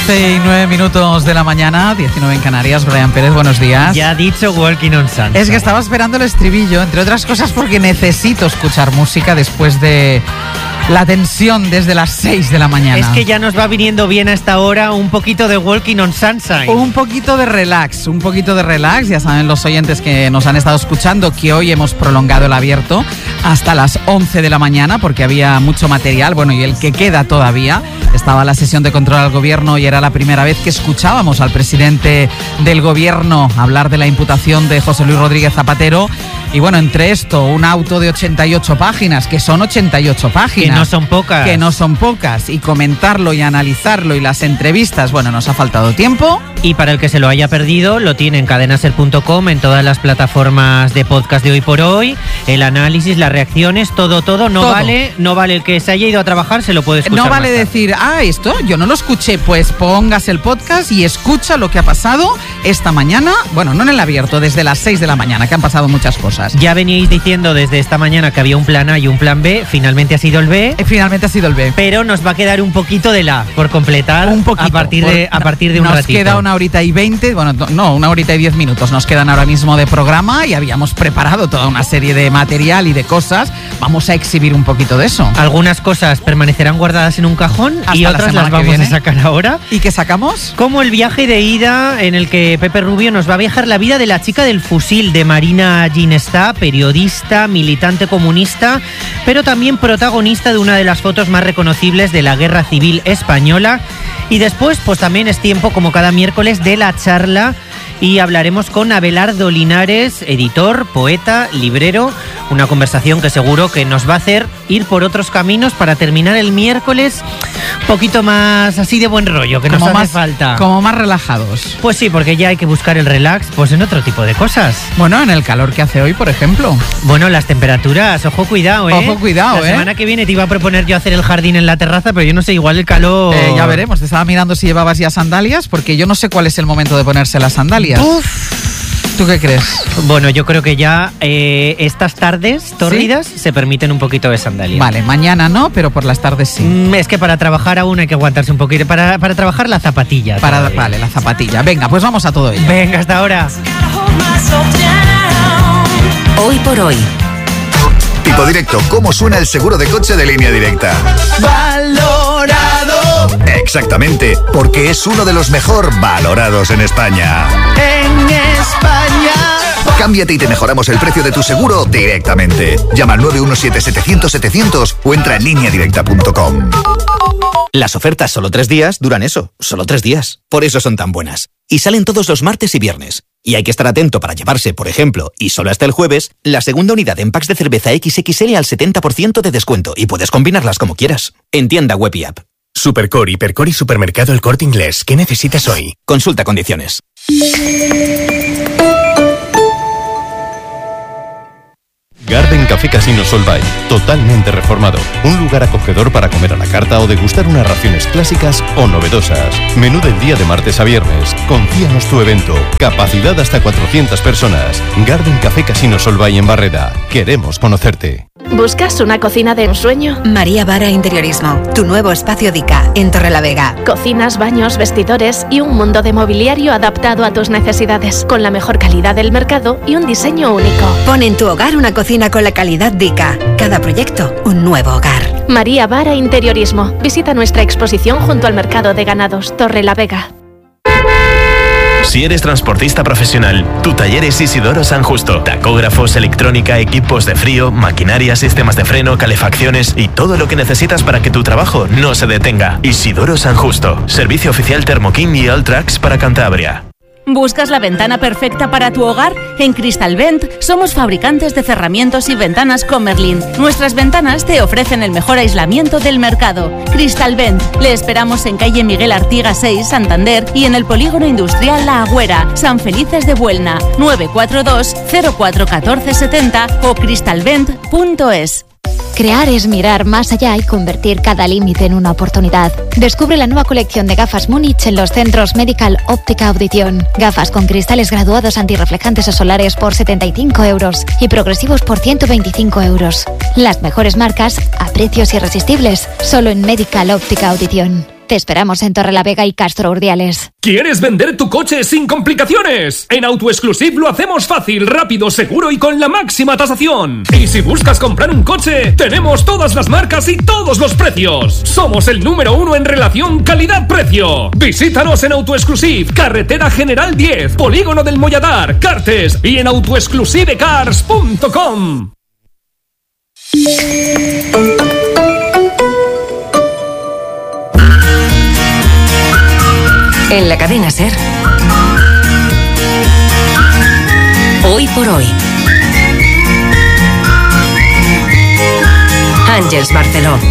11:09 de la mañana, 19 en Canarias. Brian Pérez, buenos días. Ya ha dicho Walking on Sunshine. Es que estaba esperando el estribillo, entre otras cosas porque necesito escuchar música después de la tensión desde las 6 de la mañana. Es que ya nos va viniendo bien a esta hora un poquito de Walking on Sunshine. Un poquito de relax. Ya saben los oyentes que nos han estado escuchando que hoy hemos prolongado el abierto hasta las 11 de la mañana porque había mucho material, bueno, y el que queda todavía. Estaba la sesión de control al gobierno y era la primera vez que escuchábamos al presidente del gobierno hablar de la imputación de José Luis Rodríguez Zapatero. Y bueno, entre esto, un auto de 88 páginas, que son 88 páginas. Que no son pocas. Y comentarlo y analizarlo y las entrevistas, bueno, nos ha faltado tiempo. Y para el que se lo haya perdido, lo tiene en cadenaser.com, en todas las plataformas de podcast de Hoy por Hoy. El análisis, las reacciones, todo. No vale el que se haya ido a trabajar, se lo puede escuchar. No vale decir, esto yo no lo escuché, pues pongas el podcast y escucha lo que ha pasado esta mañana. Bueno, no en el abierto, desde las 6 de la mañana, que han pasado muchas cosas. Ya veníais diciendo desde esta mañana que había un plan A y un plan B, finalmente ha sido el B. Pero nos va a quedar un poquito de la por completar un poquito, a partir de un ratito. Nos queda 1 horita y 20, bueno, no, 1 horita y 10 minutos nos quedan ahora mismo de programa y habíamos preparado toda una serie de material y de cosas. Vamos a exhibir un poquito de eso. Algunas cosas permanecerán guardadas en un cajón y otras las vamos a sacar ahora. ¿Y qué sacamos? Como el viaje de ida en el que Pepe Rubio nos va a viajar la vida de la chica del fusil, de Marina Ginestá, periodista, militante comunista, pero también protagonista de una de las fotos más reconocibles de la Guerra Civil Española. Y después, pues también es tiempo, como cada miércoles, de la charla. Y hablaremos con Abelardo Linares, editor, poeta, librero. Una conversación que seguro que nos va a hacer ir por otros caminos para terminar el miércoles un poquito más así de buen rollo, que nos hace falta. Como más relajados. Pues sí, porque ya hay que buscar el relax pues en otro tipo de cosas. Bueno, en el calor que hace hoy, por ejemplo. Bueno, las temperaturas, ojo cuidado, Ojo cuidado, La semana que viene te iba a proponer yo hacer el jardín en la terraza, pero yo no sé, igual el calor... Ya veremos, te estaba mirando si llevabas ya sandalias, porque yo no sé cuál es el momento de ponerse las sandalias. ¿Tú qué crees? Bueno, yo creo que ya estas tardes tórridas se permiten un poquito de sandalia. Vale, mañana no, pero por las tardes sí. Es que para trabajar aún hay que aguantarse un poquito. Para trabajar la zapatilla. Vale, la zapatilla. Venga, pues vamos a todo ello. Venga, hasta ahora. Hoy por hoy. Tipo Directo, ¿cómo suena el seguro de coche de Línea Directa? ¡Valorado! Exactamente, porque es uno de los mejor valorados en España. En España. Cámbiate y te mejoramos el precio de tu seguro directamente. Llama al 917-700-700 o entra en lineadirecta.com. Las ofertas solo 3 días duran eso, solo 3 días. Por eso son tan buenas. Y salen todos los martes y viernes. Y hay que estar atento para llevarse, por ejemplo, y solo hasta el jueves, la segunda unidad en packs de cerveza XXL al 70% de descuento. Y puedes combinarlas como quieras. En tienda web y app. Supercore, Hipercore y Supermercado El Corte Inglés. ¿Qué necesitas hoy? Consulta condiciones. Garden Café Casino Solvay, totalmente reformado. Un lugar acogedor para comer a la carta o degustar unas raciones clásicas o novedosas. Menú del día de martes a viernes. Confíanos tu evento. Capacidad hasta 400 personas. Garden Café Casino Solvay en Barreda. Queremos conocerte. ¿Buscas una cocina de ensueño? María Vara Interiorismo, tu nuevo espacio Dica, en Torrelavega. Cocinas, baños, vestidores y un mundo de mobiliario adaptado a tus necesidades, con la mejor calidad del mercado y un diseño único. Pon en tu hogar una cocina con la calidad Dica. Cada proyecto, un nuevo hogar. María Vara Interiorismo. Visita nuestra exposición junto al Mercado de Ganados, Torrelavega. Si eres transportista profesional, tu taller es Isidoro San Justo. Tacógrafos, electrónica, equipos de frío, maquinaria, sistemas de freno, calefacciones y todo lo que necesitas para que tu trabajo no se detenga. Isidoro San Justo. Servicio oficial Thermokin y Alltrax para Cantabria. ¿Buscas la ventana perfecta para tu hogar? En Cristalvent somos fabricantes de cerramientos y ventanas Comerlin. Nuestras ventanas te ofrecen el mejor aislamiento del mercado. Cristalvent. Le esperamos en calle Miguel Artigas 6, Santander, y en el polígono industrial La Agüera, San Felices de Buelna, 942 04 14 70 o cristalvent.es. Crear es mirar más allá y convertir cada límite en una oportunidad. Descubre la nueva colección de gafas Múnich en los centros Medical Óptica Audición. Gafas con cristales graduados antirreflejantes o solares por 75 € y progresivos por 125 €. Las mejores marcas a precios irresistibles, solo en Medical Óptica Audición. Te esperamos en Torrelavega y Castro Urdiales. ¿Quieres vender tu coche sin complicaciones? En AutoExclusive lo hacemos fácil, rápido, seguro y con la máxima tasación. Y si buscas comprar un coche, tenemos todas las marcas y todos los precios. Somos el número 1 en relación calidad-precio. Visítanos en AutoExclusive, Carretera General 10, Polígono del Molladar, Cartes y en autoexclusivecars.com. En la cadena SER. Hoy por hoy. Àngels Barceló.